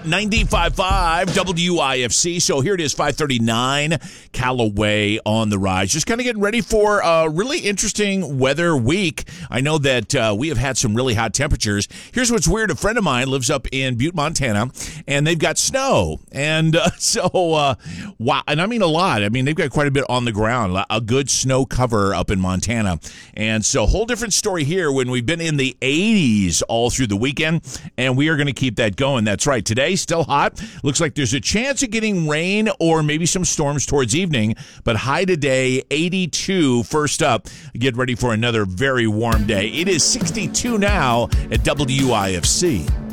95.5 WIFC. So here it is, 5:39, Callaway on the rise. Just kind of getting ready for a really interesting weather week. I know that we have had some really hot temperatures. Here's what's weird. A friend of mine lives up in Butte, Montana, and they've got snow. And wow. And I mean a lot. I mean, they've got quite a bit on the ground, a good snow cover up in Montana. And so whole different story here when we've been in the 80s all through the weekend, and we are going to keep that going. That's right. Today, still hot. Looks like there's a chance of getting rain or maybe some storms towards evening, but high today, 82 first up. Get ready for another very warm day. It is 62 now at WIFC.